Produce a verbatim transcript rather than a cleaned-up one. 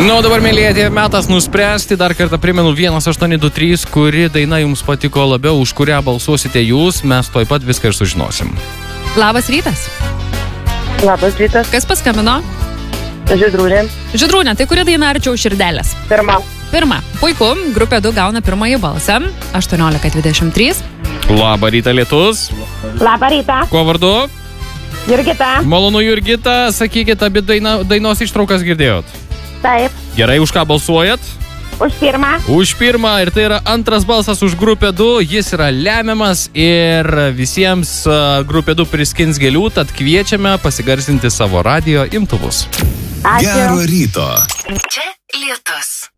Nu, dabar, mėlyje, metas nuspręsti. Dar kartą primenu vienas aštuoni du trys, kuri daina jums patiko labiau, už kurią balsuosite jūs. Mes tuoj pat viską ir sužinosim. Labas rytas. Labas rytas. Kas paskambino? Žydrūnė. Žydrūnė, tai kuri daina arčiau širdelės? Pirma. Pirma. Puiku. Grupė du gauna pirmąjį balsą. aštuoniolika dvidešimt trys. Labą rytą, lietus. Labą rytą. Kuo vardu? Jurgita. Malonu, Jurgita. Sakykit, abi daina, dainos ištraukas girdėjot? Taip. Gerai, už ką balsuojat? Už pirmą. Už pirmą. Ir tai yra antras balsas už grupę du. Jis yra lemiamas ir visiems grupė du priskins gėlių, tad kviečiame pasigarsinti savo radijo imtuvus. Ačiū. Gero ryto. Čia Lietus.